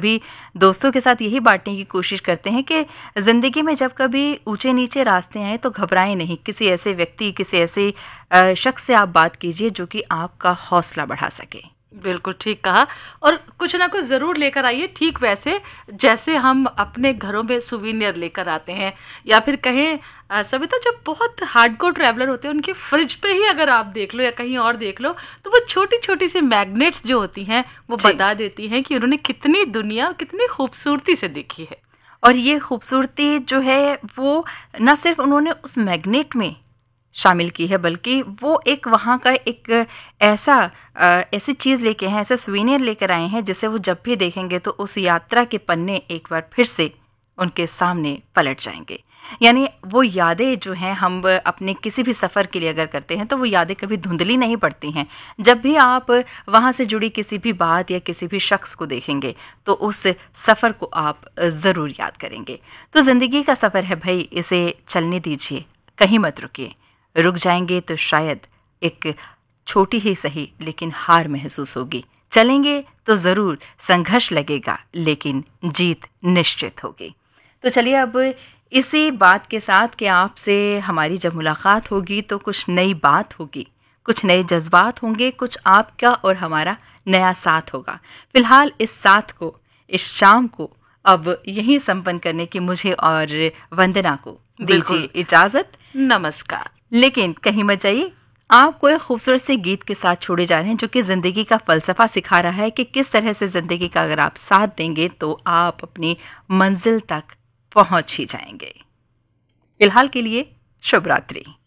सभी दोस्तों के साथ यही बांटने की कोशिश करते हैं कि ज़िंदगी में जब कभी ऊंचे नीचे रास्ते आए तो घबराएं नहीं। किसी ऐसे व्यक्ति, किसी ऐसे शख्स से आप बात कीजिए जो कि आपका हौसला बढ़ा सके। बिल्कुल ठीक कहा। और कुछ ना कुछ ज़रूर लेकर आइए, ठीक वैसे जैसे हम अपने घरों में सुवीनियर लेकर आते हैं, या फिर कहें सविता, जो बहुत हार्डकोर ट्रैवलर होते हैं उनके फ्रिज पे ही अगर आप देख लो या कहीं और देख लो, तो वो छोटी छोटी सी मैग्नेट्स जो होती हैं वो बता देती हैं कि उन्होंने कितनी दुनिया, कितनी खूबसूरती से देखी है। और ये खूबसूरती जो है वो न सिर्फ उन्होंने उस मैग्नेट में शामिल की है, बल्कि वो एक वहाँ का एक ऐसी चीज़ लेके हैं, ऐसा सुवेनियर लेकर आए हैं जिसे वो जब भी देखेंगे तो उस यात्रा के पन्ने एक बार फिर से उनके सामने पलट जाएंगे। यानी वो यादें जो हैं, हम अपने किसी भी सफ़र के लिए अगर करते हैं तो वो यादें कभी धुंधली नहीं पड़ती हैं। जब भी आप वहाँ से जुड़ी किसी भी बात या किसी भी शख्स को देखेंगे तो उस सफ़र को आप ज़रूर याद करेंगे। तो ज़िंदगी का सफ़र है भाई, इसे चलने दीजिए, कहीं मत रुकिए। रुक जाएंगे तो शायद एक छोटी ही सही लेकिन हार महसूस होगी। चलेंगे तो ज़रूर संघर्ष लगेगा, लेकिन जीत निश्चित होगी। तो चलिए, अब इसी बात के साथ कि आपसे हमारी जब मुलाकात होगी तो कुछ नई बात होगी, कुछ नए जज्बात होंगे, कुछ आपका और हमारा नया साथ होगा। फिलहाल इस साथ को, इस शाम को अब यहीं संपन्न करने की मुझे और वंदना को दीजिए इजाज़त। नमस्कार। लेकिन कहीं मत जाइए, आपको एक खूबसूरत से गीत के साथ छोड़े जा रहे हैं जो कि ज़िंदगी का फ़लसफ़ा सिखा रहा है कि किस तरह से ज़िंदगी का अगर आप साथ देंगे तो आप अपनी मंजिल तक पहुंच ही जाएंगे। फिलहाल के लिए शुभ रात्रि।